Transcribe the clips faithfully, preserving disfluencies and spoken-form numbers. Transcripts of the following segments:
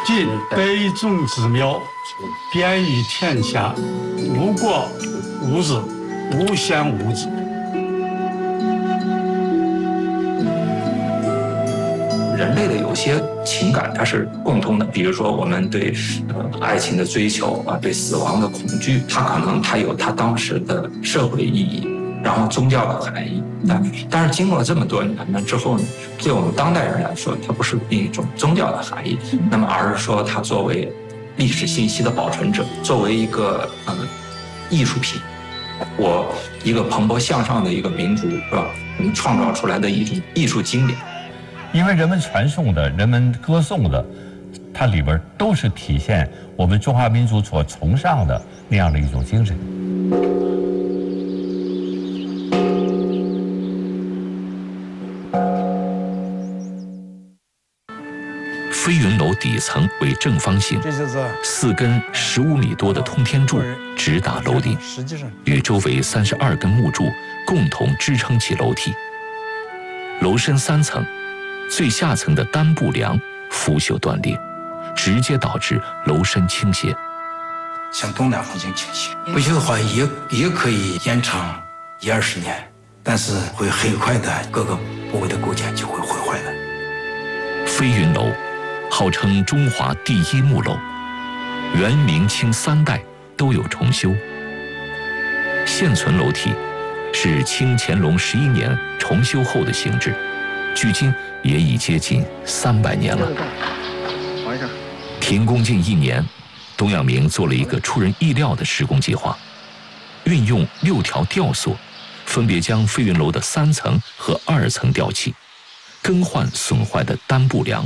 晋悲众之妙，遍于天下，无过无止，无相无止。 人类的有些情感它是共通的，比如说我们对呃爱情的追求啊，对死亡的恐惧，它可能它有它当时的社会意义，然后宗教的含义。但但是经过了这么多年那之后呢，对我们当代人来说，它不是另一种宗教的含义，那么而是说它作为历史信息的保存者，作为一个呃艺术品，我一个蓬勃向上的一个民族是吧？我们创造出来的一种艺术经典。 因为人们传颂的、人们歌颂的，它里边都是体现我们中华民族所崇尚的那样的一种精神。 飞云楼底层为正方形，四根十五米多的通天柱直达楼顶，与周围三十二根木柱共同支撑起楼梯。楼身三层。最下层的单部梁腐朽断裂，直接导致楼身倾斜， 向东南方向倾斜。不修的话也也可以延长一二十年，但是会很快的各个部位的构件就会毁坏的。 飞云楼号称中华第一木楼，元、明、清三代都有重修。现存楼梯是清乾隆十一年重修后的形制，距今也已接近三百年了。停工近一年，董养明做了一个出人意料的施工计划，运用六条吊索，分别将飞云楼的三层和二层吊起，更换损坏的单部梁。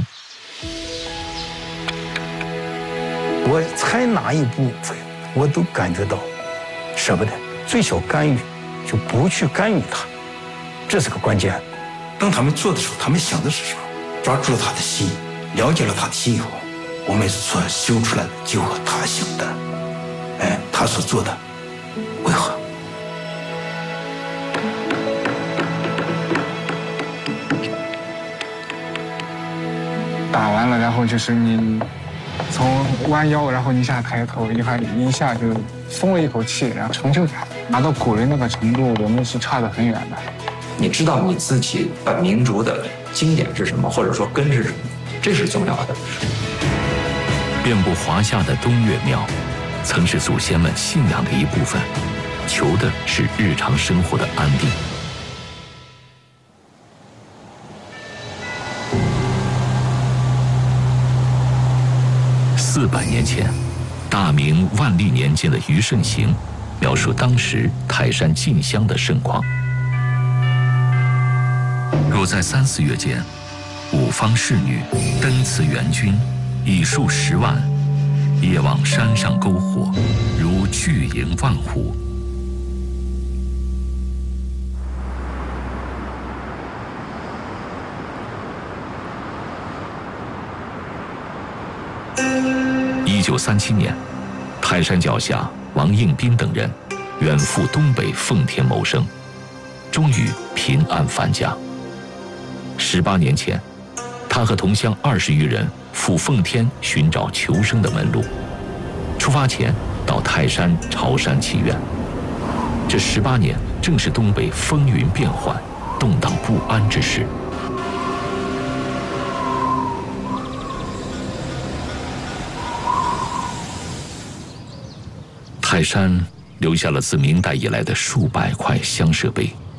我踩哪一步，我都感觉到舍不得，最小干预就不去干预它，这是个关键。当他们做的时候，他们想的是什么？抓住了他的心，了解了他的心以后，我们所修出来的就和他想的，哎，他所做的为何？ 打完了，然后就是你从弯腰，然后一下抬头，一下一下就松了一口气，然后成就感达到古人那个程度，我们是差得很远的。 你知道你自己本民族的经典是什么，或者说根是什么，这是重要的。 遍布华夏的东岳庙，曾是祖先们信仰的一部分，求的是日常生活的安定。四百年前，大明万历年间的余慎行描述当时泰山进香的盛况。若在三四月间，五方侍女登赐元军，以数十万，夜往山上篝火，如巨营万户。一九三七年，泰山脚下王应斌等人远赴东北奉天谋生，终于平安返家。十八年前，他和同乡二十余人赴奉天寻找求生的门路。出发前到泰山朝山祈愿。这十八年正是东北风云变幻、动荡不安之时。泰山留下了自明代以来的数百块香设碑。